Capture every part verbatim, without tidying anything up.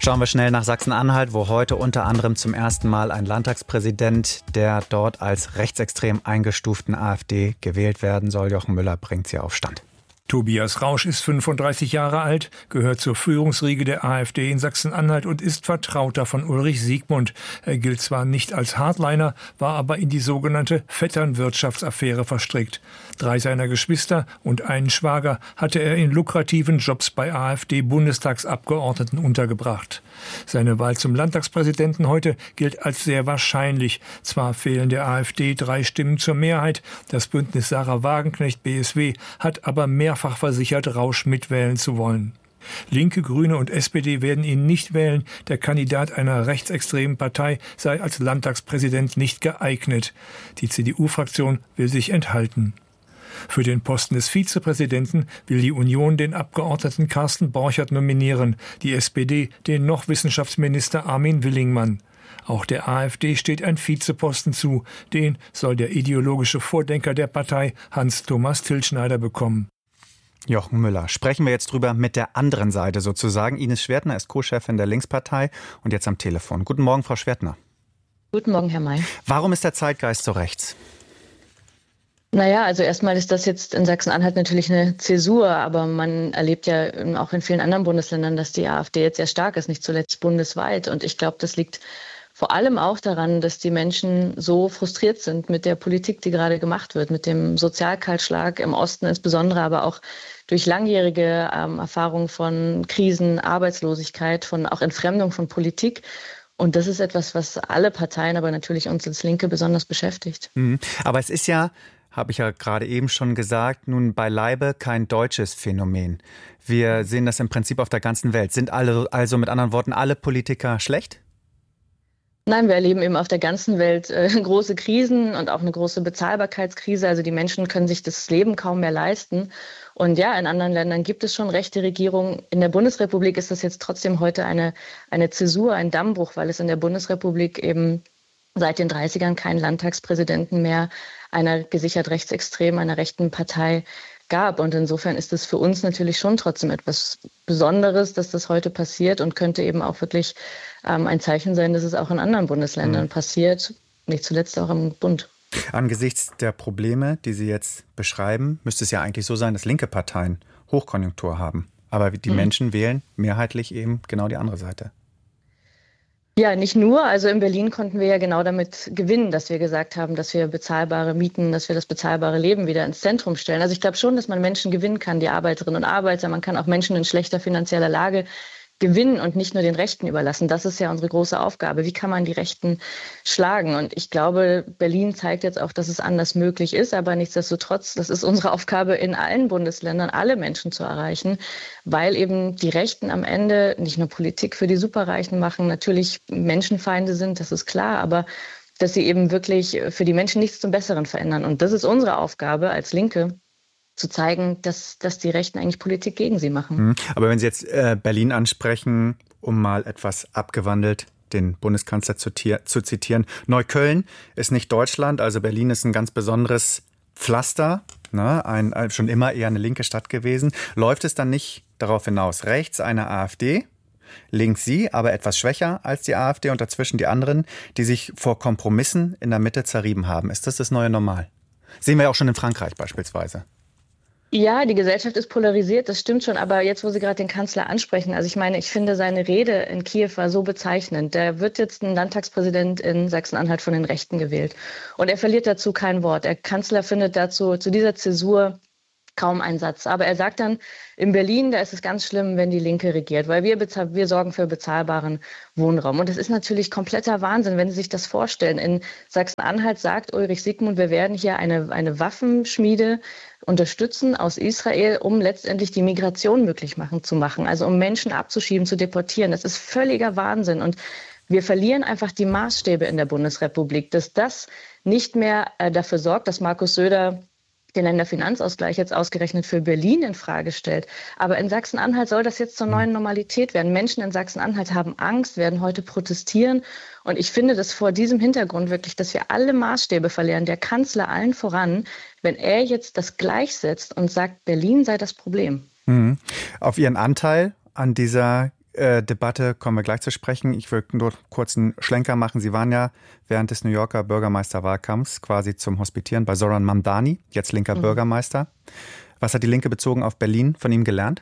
Schauen wir schnell nach Sachsen-Anhalt, wo heute unter anderem zum ersten Mal ein Landtagspräsident der dort als rechtsextrem eingestuften AfD gewählt werden soll. Jochen Müller bringt sie auf Stand. Tobias Rausch ist fünfunddreißig Jahre alt, gehört zur Führungsriege der AfD in Sachsen-Anhalt und ist Vertrauter von Ulrich Siegmund. Er gilt zwar nicht als Hardliner, war aber in die sogenannte Vetternwirtschaftsaffäre verstrickt. Drei seiner Geschwister und einen Schwager hatte er in lukrativen Jobs bei AfD-Bundestagsabgeordneten untergebracht. Seine Wahl zum Landtagspräsidenten heute gilt als sehr wahrscheinlich. Zwar fehlen der AfD drei Stimmen zur Mehrheit, das Bündnis Sarah Wagenknecht B S W hat aber mehrfach versichert, Rausch mitwählen zu wollen. Linke, Grüne und S P D werden ihn nicht wählen. Der Kandidat einer rechtsextremen Partei sei als Landtagspräsident nicht geeignet. Die C D U-Fraktion will sich enthalten. Für den Posten des Vizepräsidenten will die Union den Abgeordneten Carsten Borchert nominieren, die S P D den noch Wissenschaftsminister Armin Willingmann. Auch der AfD steht ein Vizeposten zu. Den soll der ideologische Vordenker der Partei Hans-Thomas Tilschneider bekommen. Jochen Müller. Sprechen wir jetzt drüber mit der anderen Seite sozusagen. Ines Schwertner ist Co-Chefin der Linkspartei und jetzt am Telefon. Guten Morgen, Frau Schwertner. Guten Morgen, Herr May. Warum ist der Zeitgeist so rechts? Naja, also erstmal ist das jetzt in Sachsen-Anhalt natürlich eine Zäsur, aber man erlebt ja auch in vielen anderen Bundesländern, dass die AfD jetzt sehr stark ist, nicht zuletzt bundesweit. Und ich glaube, das liegt vor allem auch daran, dass die Menschen so frustriert sind mit der Politik, die gerade gemacht wird, mit dem Sozialkahlschlag im Osten insbesondere, aber auch durch langjährige ähm, Erfahrungen von Krisen, Arbeitslosigkeit, von auch Entfremdung von Politik. Und das ist etwas, was alle Parteien, aber natürlich uns als Linke besonders beschäftigt. Mhm. Aber es ist ja, habe ich ja gerade eben schon gesagt, nun beileibe kein deutsches Phänomen. Wir sehen das im Prinzip auf der ganzen Welt. Sind alle, also mit anderen Worten, alle Politiker schlecht? Nein, wir erleben eben auf der ganzen Welt äh, große Krisen und auch eine große Bezahlbarkeitskrise. Also die Menschen können sich das Leben kaum mehr leisten. Und ja, in anderen Ländern gibt es schon rechte Regierungen. In der Bundesrepublik ist das jetzt trotzdem heute eine, eine Zäsur, ein Dammbruch, weil es in der Bundesrepublik eben seit den dreißigern keinen Landtagspräsidenten mehr einer gesichert rechtsextremen, einer rechten Partei gab. Und insofern ist es für uns natürlich schon trotzdem etwas Besonderes, dass das heute passiert und könnte eben auch wirklich ähm, ein Zeichen sein, dass es auch in anderen Bundesländern mhm. passiert, nicht zuletzt auch im Bund. Angesichts der Probleme, die Sie jetzt beschreiben, müsste es ja eigentlich so sein, dass linke Parteien Hochkonjunktur haben. Aber die mhm. Menschen wählen mehrheitlich eben genau die andere Seite. Ja, nicht nur. Also in Berlin konnten wir ja genau damit gewinnen, dass wir gesagt haben, dass wir bezahlbare Mieten, dass wir das bezahlbare Leben wieder ins Zentrum stellen. Also ich glaube schon, dass man Menschen gewinnen kann, die Arbeiterinnen und Arbeiter. Man kann auch Menschen in schlechter finanzieller Lage gewinnen und nicht nur den Rechten überlassen. Das ist ja unsere große Aufgabe. Wie kann man die Rechten schlagen? Und ich glaube, Berlin zeigt jetzt auch, dass es anders möglich ist. Aber nichtsdestotrotz, das ist unsere Aufgabe in allen Bundesländern, alle Menschen zu erreichen, weil eben die Rechten am Ende nicht nur Politik für die Superreichen machen, natürlich Menschenfeinde sind, das ist klar, aber dass sie eben wirklich für die Menschen nichts zum Besseren verändern. Und das ist unsere Aufgabe als Linke, zu zeigen, dass, dass die Rechten eigentlich Politik gegen sie machen. Aber wenn Sie jetzt äh, Berlin ansprechen, um mal etwas abgewandelt den Bundeskanzler zu, zu zitieren, Neukölln ist nicht Deutschland, also Berlin ist ein ganz besonderes Pflaster, ne? ein, ein, schon immer eher eine linke Stadt gewesen. Läuft es dann nicht darauf hinaus, rechts eine AfD, links Sie, aber etwas schwächer als die AfD und dazwischen die anderen, die sich vor Kompromissen in der Mitte zerrieben haben? Ist das das neue Normal? Sehen wir ja auch schon in Frankreich beispielsweise. Ja, die Gesellschaft ist polarisiert, das stimmt schon. Aber jetzt, wo Sie gerade den Kanzler ansprechen, also ich meine, ich finde, seine Rede in Kiew war so bezeichnend. Der wird jetzt ein Landtagspräsident in Sachsen-Anhalt von den Rechten gewählt. Und er verliert dazu kein Wort. Der Kanzler findet dazu, zu dieser Zäsur kaum einen Satz. Aber er sagt dann, in Berlin, da ist es ganz schlimm, wenn die Linke regiert, weil wir, bezahl- wir sorgen für bezahlbaren Wohnraum. Und das ist natürlich kompletter Wahnsinn, wenn Sie sich das vorstellen. In Sachsen-Anhalt sagt Ulrich Siegmund, wir werden hier eine, eine Waffenschmiede unterstützen aus Israel, um letztendlich die Migration möglich machen zu machen, also um Menschen abzuschieben, zu deportieren. Das ist völliger Wahnsinn. Und wir verlieren einfach die Maßstäbe in der Bundesrepublik, dass das nicht mehr äh, dafür sorgt, dass Markus Söder den Länderfinanzausgleich jetzt ausgerechnet für Berlin in Frage stellt. Aber in Sachsen-Anhalt soll das jetzt zur neuen Normalität werden. Menschen in Sachsen-Anhalt haben Angst, werden heute protestieren. Und ich finde das vor diesem Hintergrund wirklich, dass wir alle Maßstäbe verlieren, der Kanzler allen voran, wenn er jetzt das gleichsetzt und sagt, Berlin sei das Problem. Mhm. Auf Ihren Anteil an dieser Links-Debatte kommen wir gleich zu sprechen. Ich will nur kurz einen Schlenker machen. Sie waren ja während des New Yorker Bürgermeisterwahlkampfs quasi zum Hospitieren bei Zoran Mamdani, jetzt linker mhm. Bürgermeister. Was hat die Linke bezogen auf Berlin von ihm gelernt?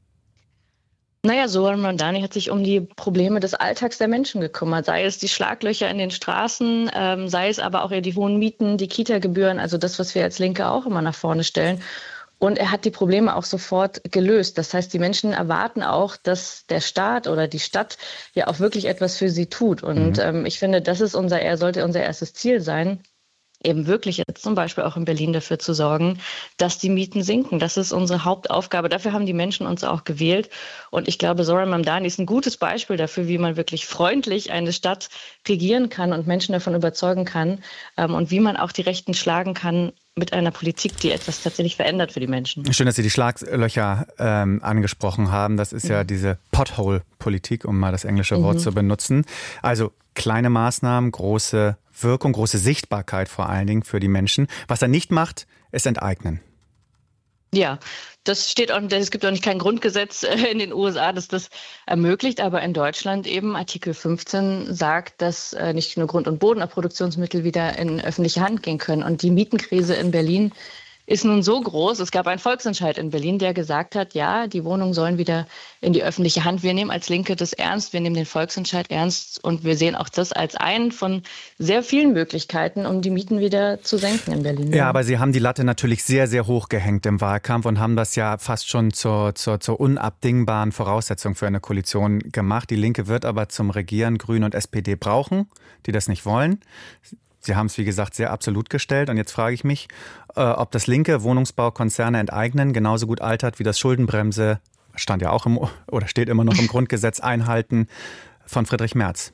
Naja, Zoran Mamdani hat sich um die Probleme des Alltags der Menschen gekümmert. Sei es die Schlaglöcher in den Straßen, ähm, sei es aber auch eher die hohen Mieten, die Kita-Gebühren, also das, was wir als Linke auch immer nach vorne stellen. Und er hat die Probleme auch sofort gelöst. Das heißt, die Menschen erwarten auch, dass der Staat oder die Stadt ja auch wirklich etwas für sie tut. Und mhm. ähm, ich finde, das ist unser, er sollte unser erstes Ziel sein, eben wirklich jetzt zum Beispiel auch in Berlin dafür zu sorgen, dass die Mieten sinken. Das ist unsere Hauptaufgabe. Dafür haben die Menschen uns auch gewählt. Und ich glaube, Zoran Mamdani ist ein gutes Beispiel dafür, wie man wirklich freundlich eine Stadt regieren kann und Menschen davon überzeugen kann ähm, und wie man auch die Rechten schlagen kann mit einer Politik, die etwas tatsächlich verändert für die Menschen. Schön, dass Sie die Schlaglöcher ähm, angesprochen haben. Das ist ja mhm. diese Pothole-Politik, um mal das englische Wort mhm. zu benutzen. Also kleine Maßnahmen, große Wirkung, große Sichtbarkeit vor allen Dingen für die Menschen. Was er nicht macht, ist enteignen. Ja, das steht auch, es gibt auch nicht kein Grundgesetz in den U S A, das das ermöglicht, aber in Deutschland eben Artikel fünfzehn sagt, dass nicht nur Grund- und Bodenproduktionsmittel wieder in öffentliche Hand gehen können. Und die Mietenkrise in Berlin ist nun so groß. Es gab einen Volksentscheid in Berlin, der gesagt hat, ja, die Wohnungen sollen wieder in die öffentliche Hand. Wir nehmen als Linke das ernst, wir nehmen den Volksentscheid ernst und wir sehen auch das als einen von sehr vielen Möglichkeiten, um die Mieten wieder zu senken in Berlin. Ja, aber Sie haben die Latte natürlich sehr, sehr hoch gehängt im Wahlkampf und haben das ja fast schon zur, zur, zur unabdingbaren Voraussetzung für eine Koalition gemacht. Die Linke wird aber zum Regieren Grüne und S P D brauchen, die das nicht wollen. Sie haben es, wie gesagt, sehr absolut gestellt. Und jetzt frage ich mich, äh, ob das linke Wohnungsbaukonzerne enteignen genauso gut altert wie das Schuldenbremse, stand ja auch im, oder steht immer noch im Grundgesetz, einhalten von Friedrich Merz.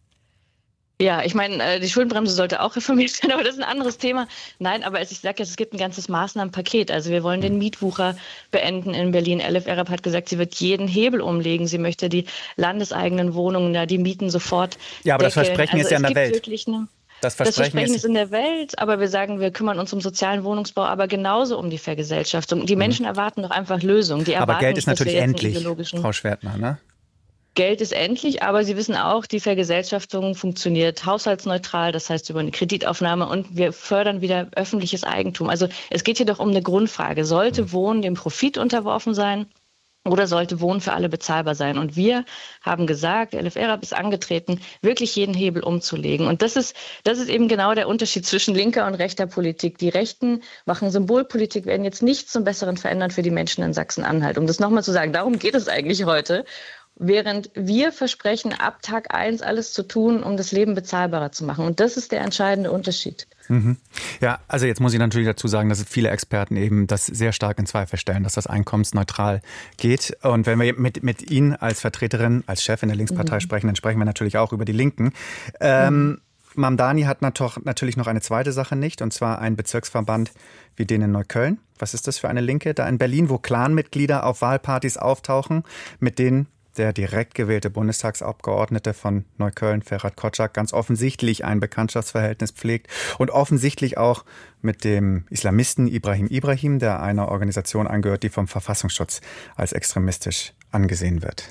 Ja, ich meine, die Schuldenbremse sollte auch reformiert werden, aber das ist ein anderes Thema. Nein, aber ich sage jetzt, es gibt ein ganzes Maßnahmenpaket. Also wir wollen den Mietwucher beenden in Berlin. Elif Erab hat gesagt, sie wird jeden Hebel umlegen. Sie möchte die landeseigenen Wohnungen, da die Mieten sofort Ja, aber deckeln. Das Versprechen also ist ja in der Welt. Eine, das Versprechen, das Versprechen ist, ist in der Welt, aber wir sagen, wir kümmern uns um sozialen Wohnungsbau, aber genauso um die Vergesellschaftung. Die Menschen mhm. erwarten doch einfach Lösungen. Die aber erwarten Geld ist nicht, natürlich endlich, Frau Schwertner, ne? Geld ist endlich, aber Sie wissen auch, die Vergesellschaftung funktioniert haushaltsneutral, das heißt über eine Kreditaufnahme und wir fördern wieder öffentliches Eigentum. Also es geht hier doch um eine Grundfrage. Sollte Wohnen dem Profit unterworfen sein oder sollte Wohnen für alle bezahlbar sein? Und wir haben gesagt, Elif Erab ist angetreten, wirklich jeden Hebel umzulegen. Und das ist, das ist eben genau der Unterschied zwischen linker und rechter Politik. Die Rechten machen Symbolpolitik, werden jetzt nichts zum Besseren verändern für die Menschen in Sachsen-Anhalt. Um das nochmal zu sagen, darum geht es eigentlich heute. Während wir versprechen, ab Tag eins alles zu tun, um das Leben bezahlbarer zu machen. Und das ist der entscheidende Unterschied. Mhm. Ja, also jetzt muss ich natürlich dazu sagen, dass viele Experten eben das sehr stark in Zweifel stellen, dass das einkommensneutral geht. Und wenn wir mit, mit Ihnen als Vertreterin, als Chefin der Linkspartei mhm. sprechen, dann sprechen wir natürlich auch über die Linken. Ähm, mhm. Mamdani hat natürlich noch eine zweite Sache nicht, und zwar einen Bezirksverband wie den in Neukölln. Was ist das für eine Linke da in Berlin, wo Clanmitglieder auf Wahlpartys auftauchen, mit denen der direkt gewählte Bundestagsabgeordnete von Neukölln, Ferhat Kotschak, ganz offensichtlich ein Bekanntschaftsverhältnis pflegt und offensichtlich auch mit dem Islamisten Ibrahim Ibrahim, der einer Organisation angehört, die vom Verfassungsschutz als extremistisch angesehen wird.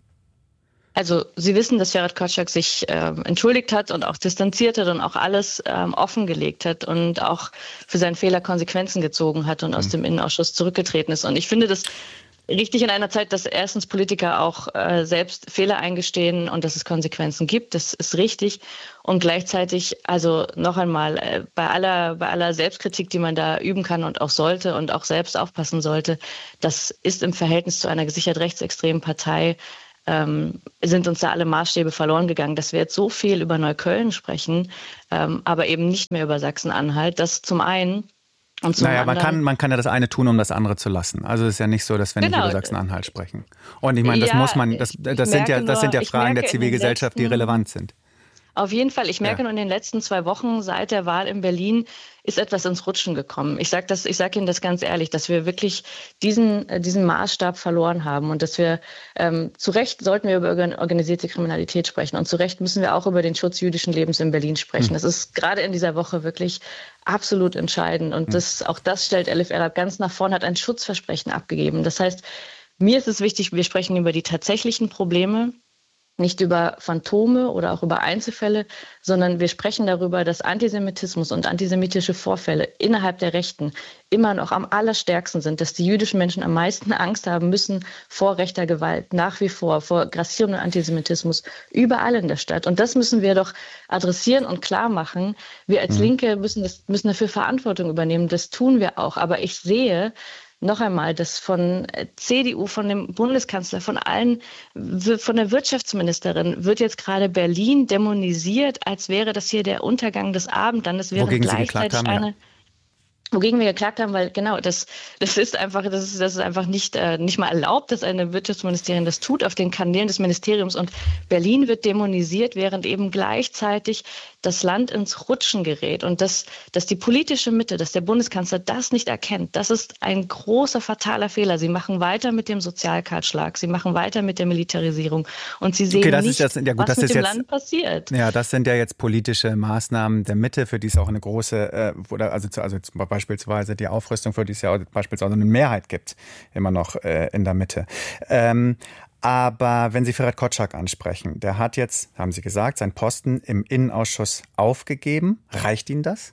Also Sie wissen, dass Ferhat Kotschak sich ähm, entschuldigt hat und auch distanziert hat und auch alles ähm, offengelegt hat und auch für seinen Fehler Konsequenzen gezogen hat und mhm. aus dem Innenausschuss zurückgetreten ist. Und ich finde das richtig in einer Zeit, dass erstens Politiker auch äh, selbst Fehler eingestehen und dass es Konsequenzen gibt. Das ist richtig. Und gleichzeitig, also noch einmal, äh, bei aller, bei aller Selbstkritik, die man da üben kann und auch sollte und auch selbst aufpassen sollte, das ist im Verhältnis zu einer gesichert rechtsextremen Partei, ähm, sind uns da alle Maßstäbe verloren gegangen, dass wir jetzt so viel über Neukölln sprechen, ähm, aber eben nicht mehr über Sachsen-Anhalt. Das zum einen. Und naja, man kann, man kann ja das eine tun, um das andere zu lassen. Also es ist ja nicht so, dass wir genau. nicht über Sachsen-Anhalt sprechen. Und ich meine, das ja, muss man, das, das sind ja, das sind ja Fragen der Zivilgesellschaft, die relevant sind. Auf jeden Fall. Ich merke ja. nur in den letzten zwei Wochen seit der Wahl in Berlin ist etwas ins Rutschen gekommen. Ich sage das, ich sage Ihnen das ganz ehrlich, dass wir wirklich diesen, diesen Maßstab verloren haben und dass wir ähm, zu Recht sollten wir über organisierte Kriminalität sprechen und zu Recht müssen wir auch über den Schutz jüdischen Lebens in Berlin sprechen. Hm. Das ist gerade in dieser Woche wirklich absolut entscheidend und das, auch das stellt Elif Erab ganz nach vorne, hat ein Schutzversprechen abgegeben. Das heißt, Mir ist es wichtig, wir sprechen über die tatsächlichen Probleme, nicht über Phantome oder auch über Einzelfälle, sondern wir sprechen darüber, dass Antisemitismus und antisemitische Vorfälle innerhalb der Rechten immer noch am allerstärksten sind, dass die jüdischen Menschen am meisten Angst haben müssen vor rechter Gewalt, nach wie vor, vor grassierendem Antisemitismus, überall in der Stadt. Und das müssen wir doch adressieren und klar machen. Wir als Linke müssen, das, müssen dafür Verantwortung übernehmen. Das tun wir auch. Aber ich sehe, noch einmal, dass von C D U, von dem Bundeskanzler, von allen, von der Wirtschaftsministerin wird jetzt gerade Berlin dämonisiert, als wäre das hier der Untergang des Abendlandes, während Wogegen gleichzeitig Sie geklagt haben, eine... ja. Wogegen wir geklagt haben, weil genau, das, das ist einfach, das ist, das ist einfach nicht, äh, nicht mal erlaubt, dass eine Wirtschaftsministerin das tut auf den Kanälen des Ministeriums. Und Berlin wird dämonisiert, während eben gleichzeitig das Land ins Rutschen gerät. Und dass, dass die politische Mitte, dass der Bundeskanzler das nicht erkennt, das ist ein großer, fataler Fehler. Sie machen weiter mit dem Sozialkartschlag, sie machen weiter mit der Militarisierung und sie sehen Okay, das nicht, ist jetzt, ja gut, was das mit ist dem jetzt, Land passiert. Ja, das sind ja jetzt politische Maßnahmen der Mitte, für die es auch eine große, äh, oder also, also beispielsweise die Aufrüstung, für die es ja auch beispielsweise eine Mehrheit gibt, immer noch äh, in der Mitte. Ähm, aber wenn Sie Ferhat Kotschak ansprechen, der hat jetzt, haben Sie gesagt, seinen Posten im Innenausschuss aufgegeben. Reicht Ihnen das?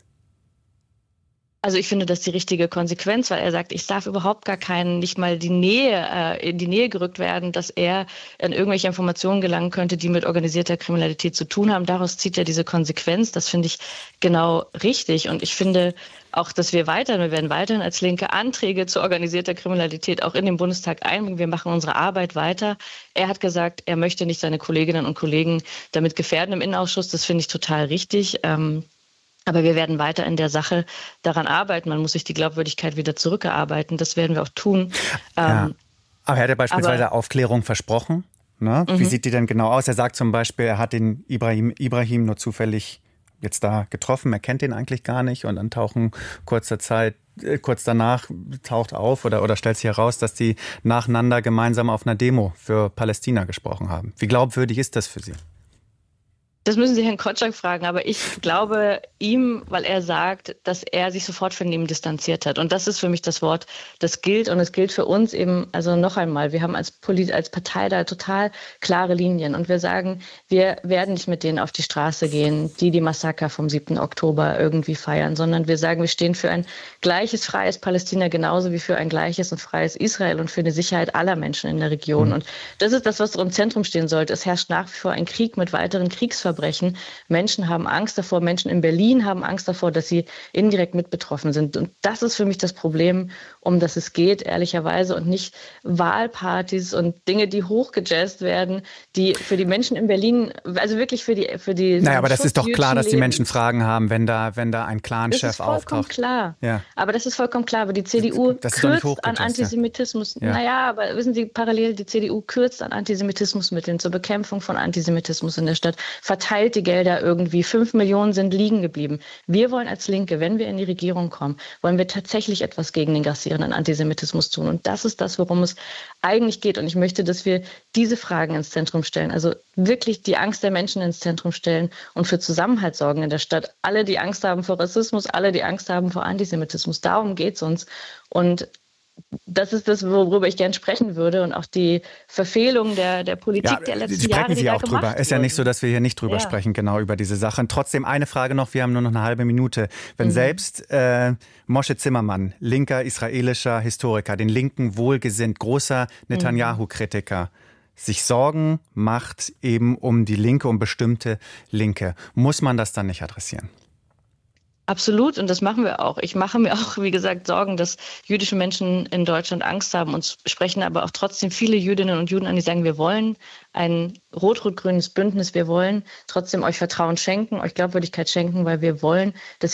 Also ich finde das die richtige Konsequenz, weil er sagt, ich darf überhaupt gar keinen, nicht mal die Nähe, äh, in die Nähe gerückt werden, dass er an irgendwelche Informationen gelangen könnte, die mit organisierter Kriminalität zu tun haben. Daraus zieht er diese Konsequenz. Das finde ich genau richtig. Und ich finde auch, dass wir weiterhin, wir werden weiterhin als Linke Anträge zu organisierter Kriminalität auch in den Bundestag einbringen. Wir machen unsere Arbeit weiter. Er hat gesagt, er möchte nicht seine Kolleginnen und Kollegen damit gefährden im Innenausschuss. Das finde ich total richtig. Ähm, Aber wir werden weiter in der Sache daran arbeiten. Man muss sich die Glaubwürdigkeit wieder zurückerarbeiten. Das werden wir auch tun. Ja. Ähm, aber er hat ja beispielsweise aber, Aufklärung versprochen. Ne? Mhm. Wie sieht die denn genau aus? Er sagt zum Beispiel, er hat den Ibrahim, Ibrahim nur zufällig jetzt da getroffen. Er kennt ihn eigentlich gar nicht. Und dann tauchen kurzer Zeit, äh, kurz danach taucht auf oder, oder stellt sich heraus, dass die nacheinander gemeinsam auf einer Demo für Palästina gesprochen haben. Wie glaubwürdig ist das für Sie? Das müssen Sie Herrn Kotschak fragen, aber ich glaube ihm, weil er sagt, dass er sich sofort von ihm distanziert hat. Und das ist für mich das Wort, das gilt. Und es gilt für uns eben, also noch einmal, wir haben als, Polit- als Partei da total klare Linien. Und wir sagen, wir werden nicht mit denen auf die Straße gehen, die die Massaker vom siebten Oktober irgendwie feiern, sondern wir sagen, wir stehen für ein gleiches, freies Palästina genauso wie für ein gleiches und freies Israel und für eine Sicherheit aller Menschen in der Region. Mhm. Und das ist das, was im Zentrum stehen sollte. Es herrscht nach wie vor ein Krieg mit weiteren Kriegsverbrechen. Menschen haben Angst davor, Menschen in Berlin haben Angst davor, dass sie indirekt mit betroffen sind. Und das ist für mich das Problem, um das es geht, ehrlicherweise, und nicht Wahlpartys und Dinge, die hochgejazzt werden, die für die Menschen in Berlin, also wirklich für die für die Naja, aber das ist doch klar, dass die Menschen Lebens. Fragen haben, wenn da, wenn da ein Clanchef auftaucht. Das ist vollkommen klar. Ja. Aber das ist vollkommen klar. Aber die C D U das ist doch nicht kürzt an Antisemitismus. Ja. Naja, aber wissen Sie, parallel, die C D U kürzt an Antisemitismusmitteln zur Bekämpfung von Antisemitismus in der Stadt, verteilt die Gelder irgendwie. Fünf Millionen sind liegen geblieben. Wir wollen als Linke, wenn wir in die Regierung kommen, wollen wir tatsächlich etwas gegen den grassierenden Antisemitismus tun. Und das ist das, worum es eigentlich geht. Und ich möchte, dass wir diese Fragen ins Zentrum stellen. Also wirklich die Angst der Menschen ins Zentrum stellen und für Zusammenhalt sorgen in der Stadt. Alle, die Angst haben vor Rassismus, alle, die Angst haben vor Antisemitismus. Darum geht es uns. Und das ist das, worüber ich gern sprechen würde, und auch die Verfehlung der, der Politik ja, der letzten sprechen Jahre, Sie die auch da drüber. Ist ja nicht so, dass wir hier nicht drüber ja. sprechen, genau über diese Sachen. Trotzdem eine Frage noch, wir haben nur noch eine halbe Minute. Wenn mhm. selbst äh, Moshe Zimmermann, linker israelischer Historiker, den Linken wohlgesinnt, großer Netanyahu-Kritiker, mhm. sich Sorgen macht eben um die Linke, um bestimmte Linke, muss man das dann nicht adressieren? Absolut, und das machen wir auch. Ich mache mir auch, wie gesagt, Sorgen, dass jüdische Menschen in Deutschland Angst haben, und sprechen aber auch trotzdem viele Jüdinnen und Juden an, die sagen, wir wollen ein rot-rot-grünes Bündnis, wir wollen trotzdem euch Vertrauen schenken, euch Glaubwürdigkeit schenken, weil wir wollen, dass